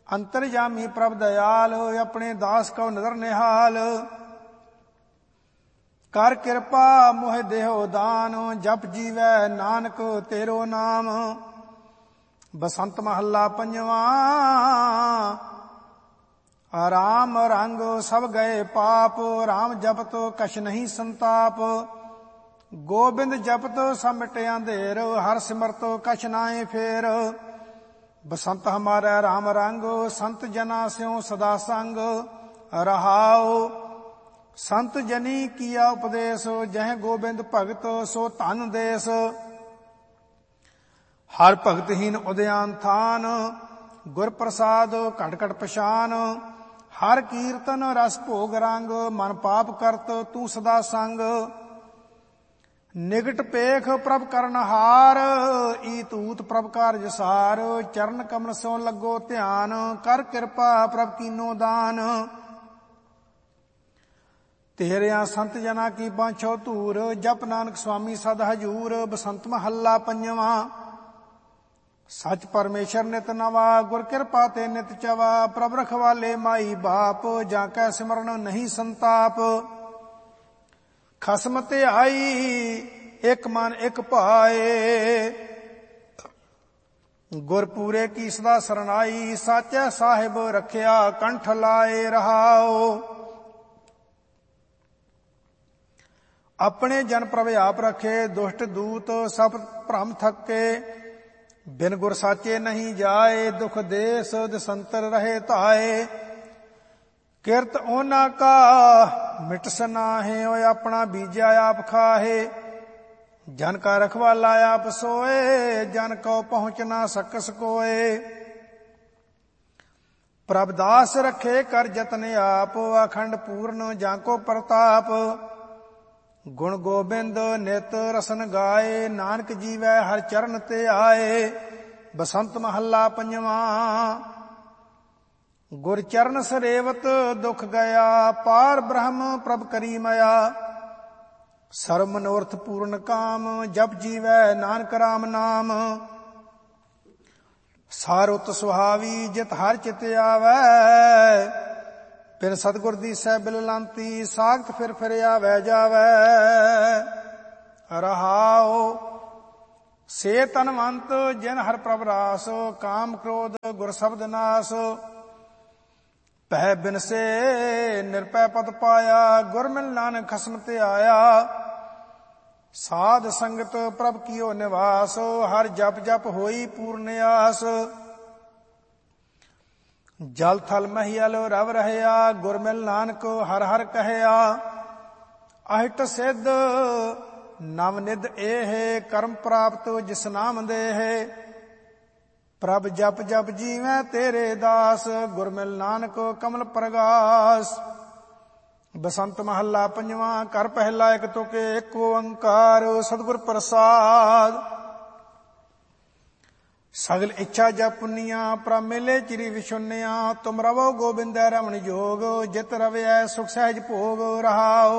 अंतरजामी प्रभ दयाल, अपने दास को नदर निहाल। कर कृपा मोह देहो दान, जप जीवै नानक तेरो नाम। बसंत महला पंजवा। राम रंग सब गए पाप, राम जपत कछ नहीं संताप। गोबिंद जपत सब मिटे अंधेर, हर सिमरत कछ नाए फेर। बसंत हमारा राम रंग, संत जना स्यों सदा संग। रहाओ संत जनी किया उपदेश, जह गोबिंद भगत सो धन देश। हर भगतहीन उदयान थान, गुर प्रसाद घट घट पछान। हर कीर्तन रस भोग रंग, मन पाप करत तू सदा संग। निगट पेख प्रभ करनहार, ईत ऊत प्रभ कारज सार। चरण कमल सो लगो ध्यान, कर कृपा प्रभ कीनो दान। तेरिया संत जना की बांछो धूर, जप नानक स्वामी सद हजूर। बसंत महला पंजवा। सच परमेश्वर नित नवा, गुर कृपा ते नित चवा। प्रभ रखवाले माई बाप, जाकै सिमरन नहीं संताप। खसम ते आई एक मन एक पाए, गुरपूरे की सदा सरनाई। साचे साहिब रखिया कंठ लाए। रहाओ अपने जन प्रभ आप रखे, दुष्ट दूत सब भ्रम थके। बिन गुर साचे नहीं जाए, दुख देश दसंतर रहे ताए। किरत ओना का मिटस नाहे, ओए अपना बीजा आप खाहे। जन का रखवाला आप सोए, जन को पहुंच ना सकस कोए। प्रभ दास रखे कर जतन आप, अखंड पूर्ण जाको प्रताप। गुण गोबिंद नित रसन गाए, नानक जीवै हर चरण ते आए। बसंत महला पंजवा। गुर चरण सरेवत दुख गया, पार ब्रह्म प्रभ करी मया। सर्व मनोरथ पूर्ण काम, जप जीवै नानक राम नाम। सारुत सुहावी जित हर चित आवै, बिन सतगुर दी सै बिल लांती। सागत फिर आवै जावै। रहाओ से तनवंत जिन हर प्रभ रास, काम क्रोध गुर शब्द नास। पह बिन से निरपै पद पाया, गुर मिल नानक खसम ते आया। साध संगत प्रभ कियो निवास, हर जप जप होई पूर्ण आस। जल थल महियल रव रहया, गुर मिल नानक हर हर कहया। अहिट सिद्ध नव निध एहे, कर्म प्राप्त जिस नाम देहे। प्रभ जप जप जीवै तेरे दास, गुर मिल नानक कमल प्रगास। बसंत महला पंजवा। कर पहला एक तुके एक ओंकार, सतगुर प्रसाद। सगल इच्छा जप पुनिया, प्रभ मिले चिरी विशुनिया। तुम रवो गोबिंद रमण जोग, जित रवै सुख सहज भोग। रहाओ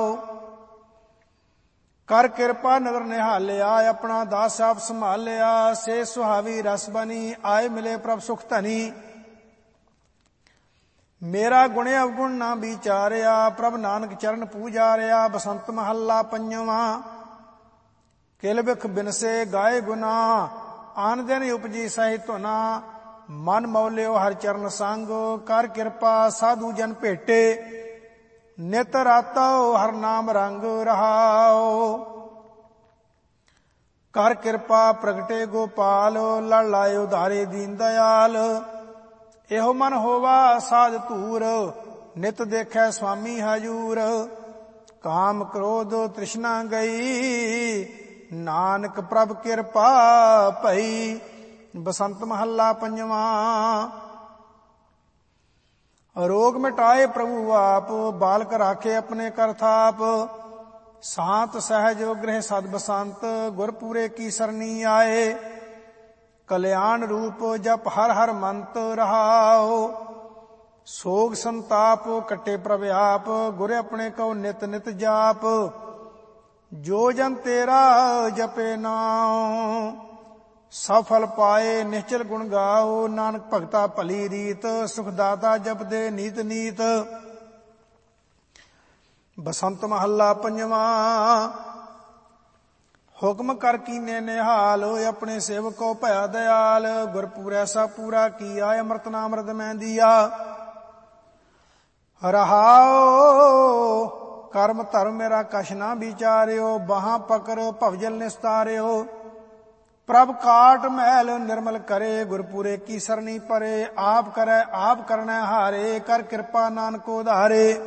कर कृपा नगर निहालिया, अपना दास आप संभालिया। से सुहावी रस बनी, आए मिले प्रभ सुख धनी। मेरा गुण अवगुण ना विचारिया, प्रभ नानक चरण पूजारिया। बसंत महला पंजवा। किल बिख बिनसे गाए गुना, आन दिन उपजी सहित होना। मन मौलियो हर चरण संग, कर कृपा साधु जन भेटे। नित रातो हर नाम रंग। रहाओ कर कृपा प्रगटे गोपाल, लड़ लाए उधारे दीन दयाल। एहो मन होवा साध धूर, नित देखे स्वामी हजूर। काम क्रोध तृष्णा गई, नानक प्रभ किरपा भई। बसंत महला पंजवा। रोग मिटाए प्रभु आप, बालक राखे अपने कर थाप। शांत सहज गृह सद बसंत, गुरपुरे की सरनी आए। कल्याण रूप जप हर हर मंत। रहाओ सोग संताप कटे प्रभ आप, गुर अपने को नित नित जाप। जो जन तेरा जपे नाम, ਸਫਲ ਪਾਏ ਨਿਸ਼ਚਲ ਗੁਣ ਗਾਓ। ਨਾਨਕ ਭਗਤਾ ਭਲੀ ਰੀਤ ਸੁਖ ਦਾਤਾ ਜਪਦੇ ਨੀਤ ਨੀਤ। ਬਸੰਤ ਮਹੱਲਾ ਪੰਜਵਾਂ। ਹੁਕਮ ਕਰ ਕੀਨੇ ਨਿਹਾਲ ਆਪਣੇ ਸੇਵਕੋ ਭਇਆ ਦਇਆਲ। ਗੁਰਪੂਰ ਐਸਾ ਪੂਰਾ ਕੀਆ ਅੰਮ੍ਰਿਤ ਨਾਮ ਅੰਮ੍ਰਿਤ ਮੈਂ ਦੀਆ। ਰਹਾਉ ਕਰਮ ਧਰਮ ਮੇਰਾ ਕਛ ਨਾ ਵਿਚਾਰਿਓ। ਬਾਹਾਂ ਪਕੜ ਭਵਜਲ ਨਿਸਤਾਰਿਓ। ਪ੍ਰਭ ਕਾਟ ਮਹਿਲ ਨਿਰਮਲ ਕਰੇ। ਗੁਰਪੂਰੇ ਕੀ ਸਰਨੀ ਪਰੇ। ਆਪ ਕਰੈ ਆਪ ਕਰਨਾ ਹਾਰੇ। ਕਰ ਕਿਰਪਾ ਨਾਨਕ ਉਧਾਰੇ।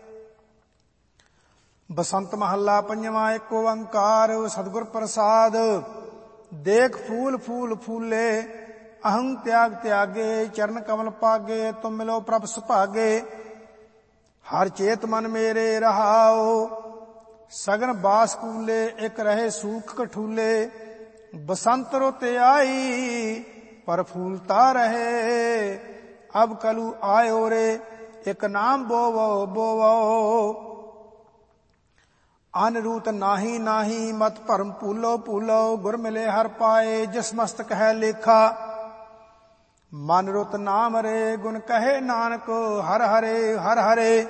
ਬਸੰਤ ਮਹੱਲਾ ਪੰਜਵਾਂ। ਏਕ ਓੰਕਾਰ ਸਤਿਗੁਰ ਪ੍ਰਸਾਦ। ਦੇਖ ਫੂਲ ਫੂਲ ਫੂਲੇ ਅਹੰ ਤਿਆਗ ਤਿਆਗੇ। ਚਰਨ ਕਮਲ ਪਾਗੇ ਤੁਮ ਮਿਲੋ ਪ੍ਰਭ ਸੁਭਾਗੇ। ਹਰ ਚੇਤ ਮਨ ਮੇਰੇ ਰਹਾਓ। ਸਗਨ ਬਾਸ ਕੂਲੇ ਇਕ ਰਹੇ ਸੂਖ ਕਠੂਲੇ। ਬਸੰਤ ਰੁੱਤ ਆਈ ਪਰ ਫੂਲਤਾ ਰਹੇ। ਅਬ ਕਲੂ ਆਇਓ ਰੇ ਇਕ ਨਾਮ ਬੋਵੋ ਬੋਵੋ। ਅਨਰੂਤ ਨਾਹੀ ਨਾਹੀ ਮਤ ਭਰਮ ਭੂਲੋ ਭੂਲੋ। ਗੁਰ ਮਿਲੇ ਹਰ ਪਾਏ ਜਿਸ ਮਸਤਕ ਹੈ ਲੇਖਾ। ਮਨ ਰੁਤ ਨਾਮ ਰੇ ਗੁਣ ਕਹੇ ਨਾਨਕ ਹਰ ਹਰੇ ਹਰ ਹਰੇ।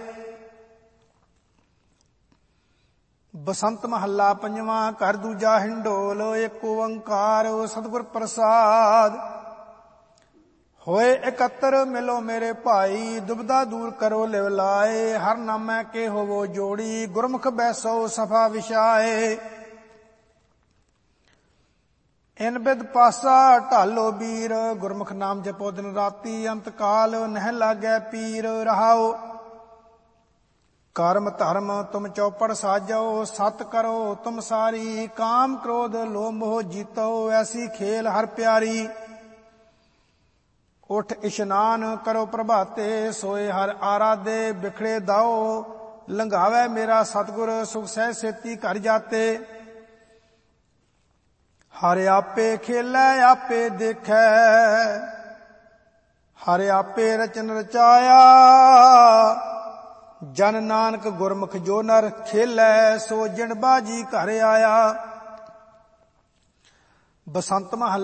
ਬਸੰਤ ਮਹੱਲਾ ਪੰਜਵਾਂ। ਘਰ ਦੂਜਾ ਹਿੰਡੋਲ। ਏਕ ਓੰਕਾਰ ਸਤਿਗੁਰ ਪ੍ਰਸਾਦ। ਹੋਏ ਇਕੱਤਰ ਮਿਲੋ ਮੇਰੇ ਭਾਈ। ਦੁਬਦਾ ਦੂਰ ਕਰੋ ਲਿਵ ਲਾਏ। ਹਰ ਨਾਮੈ ਕੇ ਹੋਵੋ ਜੋੜੀ। ਗੁਰਮੁਖ ਬੈਸੋ ਸਫਾ ਵਿਛਾਏ। ਇਨ ਬਿਦ ਪਾਸਾ ਢਾਲੋ ਵੀਰ। ਗੁਰਮੁਖ ਨਾਮ ਜਪੋ ਦਿਨ ਰਾਤੀ। ਅੰਤ ਕਾਲ ਨਹਿ ਲਾਗੈ ਪੀਰ। ਰਹਾਓ ਕਰਮ ਧਰਮ ਤੁਮ ਚੌਪੜ ਸਾਜੋ। ਸਤ ਕਰੋ ਤੁਮ ਸਾਰੀ। ਕਾਮ ਕ੍ਰੋਧ ਲੋਭ ਮੋਹ ਜੀਤੋ। ਐਸੀ ਖੇਲ ਹਰ ਪਿਆਰੀ। ਉਠ ਇਸ਼ਨਾਨ ਕਰੋ ਪ੍ਰਭਾਤੇ। ਸੋਏ ਹਰ ਆਰਾਧੇ ਬਿਖੜੇ ਦਾਓ। ਲੰਘਾਵੇ ਮੇਰਾ ਸਤਿਗੁਰ ਸੁਖ ਸਹਿ ਸੇਤੀ ਘਰ ਜਾਤੇ। ਹਰਿ ਆਪੇ ਖੇਲੈ ਆਪੇ ਦੇਖੈ। ਹਰਿ ਆਪੇ ਰਚਨ ਰਚਾਇਆ। ਜਨ ਨਾਨਕ ਗੁਰਮੁਖ ਜੋ ਨਰ ਖੇਲੈ। ਸੋ ਜਿਣ ਬਾਜੀ ਘਰ ਆਇਆ। ਬਸੰਤ ਮਹੱਲਾ